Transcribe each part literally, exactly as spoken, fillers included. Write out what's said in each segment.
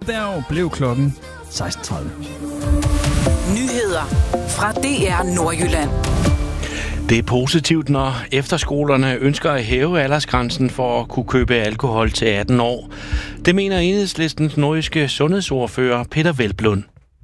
der blev klokken seksten tredive. Nyheder fra D R Nordjylland. Det er positivt, når efterskolerne ønsker at hæve aldersgrænsen for at kunne købe alkohol til atten år. Det mener Enhedslistens nordjyske sundhedsordfører Peter Hvelplund.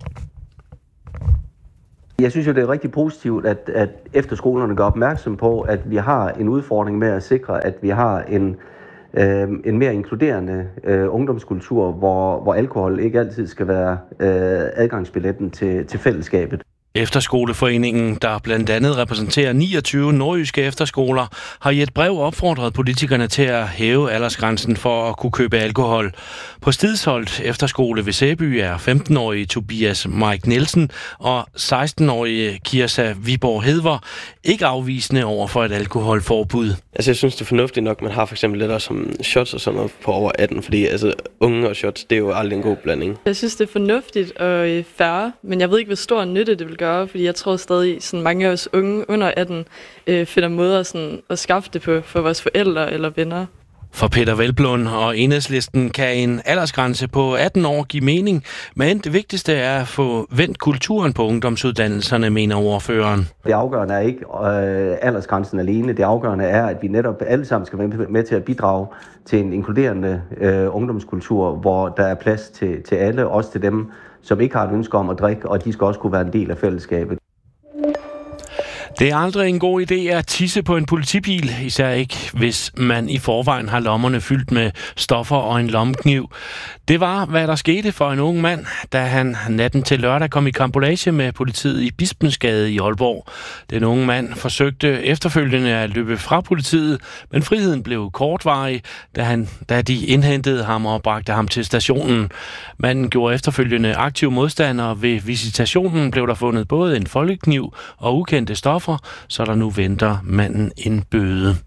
Jeg synes jo, det er rigtig positivt, at, at efterskolerne gør opmærksom på, at vi har en udfordring med at sikre, at vi har en, øh, en mere inkluderende øh, ungdomskultur, hvor, hvor alkohol ikke altid skal være øh, adgangsbilletten til, til fællesskabet. Efterskoleforeningen, der blandt andet repræsenterer niogtyve nordjyske efterskoler, har i et brev opfordret politikerne til at hæve aldersgrænsen for at kunne købe alkohol. På Stidsholt Efterskole ved Sæby er femten-årige Tobias Mike Nielsen og seksten-årige Kirsa Viborg Hedver ikke afvisende over for et alkoholforbud. Altså jeg synes det er fornuftigt nok, man har for eksempel lidt også som shots og sådan noget på over atten, fordi altså unge og shots, det er jo aldrig en god blanding. Jeg synes det er fornuftigt og fair, men jeg ved ikke hvor stor nytte det vil gøre, fordi jeg tror stadig sådan mange af os unge under atten øh, finder måder sådan, at skaffe det på for vores forældre eller venner. For Peter Hvelplund og Enhedslisten kan en aldersgrænse på atten år give mening, men det vigtigste er at få vendt kulturen på ungdomsuddannelserne, mener ordføreren. Det afgørende er ikke øh, aldersgrænsen alene. Det afgørende er, at vi netop alle sammen skal være med til at bidrage til en inkluderende øh, ungdomskultur, hvor der er plads til, til alle, også til dem, som ikke har et ønske om at drikke, og de skal også kunne være en del af fællesskabet. Det er aldrig en god idé at tisse på en politibil, især ikke hvis man i forvejen har lommerne fyldt med stoffer og en lommekniv. Det var, hvad der skete for en ung mand, da han natten til lørdag kom i karambolage med politiet i Bispensgade i Aalborg. Den unge mand forsøgte efterfølgende at løbe fra politiet, men friheden blev kortvarig, da, han, da de indhentede ham og bragte ham til stationen. Manden gjorde efterfølgende aktiv modstand, og ved visitationen blev der fundet både en folkekniv og ukendte stoffer, så der nu venter manden en bøde.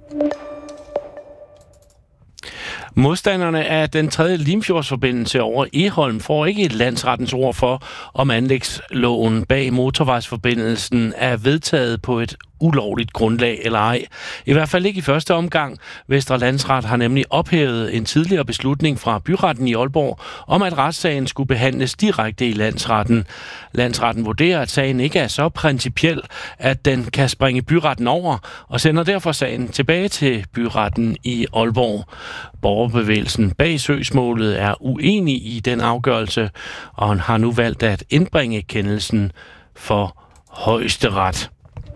Modstanderne af den tredje Limfjordsforbindelse over Egholm får ikke et landsrettens ord for, om anlægsloven bag motorvejsforbindelsen er vedtaget på et ulovligt grundlag eller ej. I hvert fald ikke i første omgang. Vestre Landsret har nemlig ophævet en tidligere beslutning fra byretten i Aalborg om, at retssagen skulle behandles direkte i landsretten. Landsretten vurderer, at sagen ikke er så principiel, at den kan springe byretten over, og sender derfor sagen tilbage til byretten i Aalborg. Borgerbevægelsen bag søgsmålet er uenig i den afgørelse, og han har nu valgt at indbringe kendelsen for Højesteret.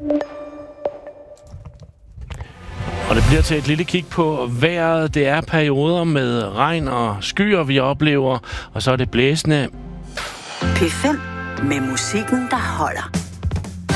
Og det bliver til et lille kig på vejret. Det er perioder med regn og skyer, vi oplever, og så er det blæsende. P fem med musikken, der holder.